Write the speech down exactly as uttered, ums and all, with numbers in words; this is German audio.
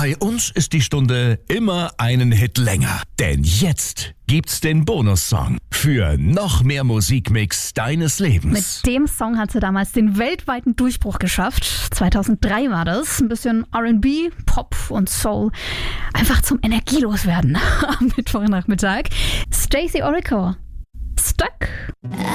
Bei uns ist die Stunde immer einen Hit länger. Denn jetzt gibt's den Bonussong für noch mehr Musikmix deines Lebens. Mit dem Song hat sie damals den weltweiten Durchbruch geschafft. zweitausenddrei war das. Ein bisschen R and B, Pop und Soul. Einfach zum Energieloswerden am Mittwochnachmittag. Stacey Orico. Stuck.